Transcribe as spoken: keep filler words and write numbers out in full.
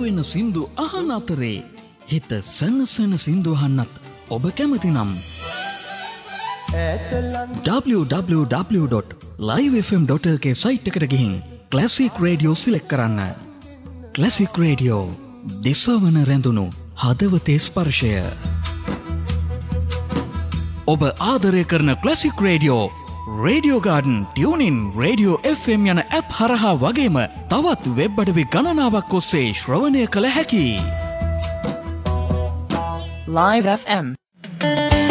මතුවෙන සින්දු අහන අතරේ හිත සනසන සින්දු අහන්නත් ඔබ කැමති නම් w w w dot live f m dot l k site එකට ගිහින් ක්ලාසික් රේඩියෝ සිලෙක්ට් කරන්න. ක්ලාසික් රේඩියෝ දිසවන රැඳුණු හදවතේ ස්පර්ශය. ඔබ ආදරය කරන classic radio radio garden tuning radio F M යන ඇප් හරහා වගේම තවත් වෙබ් අඩවි ගණනාවක් ඔස්සේ ශ්‍රවණය කළ හැකි. Live F M